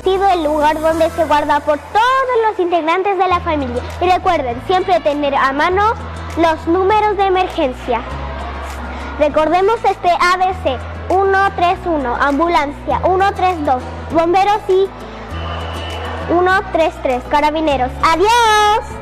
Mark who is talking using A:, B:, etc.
A: sido el lugar donde se guarda por todos los integrantes de la familia. Y recuerden siempre tener a mano los números de emergencia. Recordemos este ABC: 131, ambulancia, 132, bomberos y 133, carabineros. ¡Adiós!